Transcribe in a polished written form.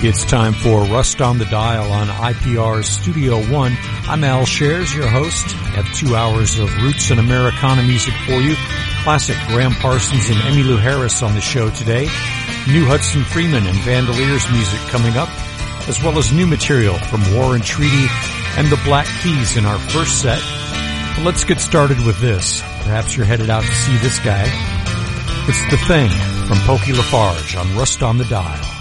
It's time for Rust on the Dial on IPR's Studio One. I'm Al Shares, your host. I have 2 hours of roots and Americana music for you. Classic Graham Parsons and Emmylou Harris on the show today. New Hudson Freeman and Vandaliers music coming up, as well as new material from War and Treaty and the Black Keys in our first set. But let's get started with this. Perhaps you're headed out to see this guy. It's The Thing from Pokey LaFarge on Rust on the Dial.